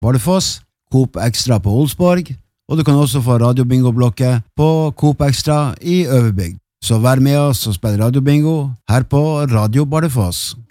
Bardufoss, Coop Extra på Olsborg, og du kan også få radiobingo-blokket på Coop Extra i Øverbygd. Så vær med oss og spill radiobingo her på Radio Bardufoss.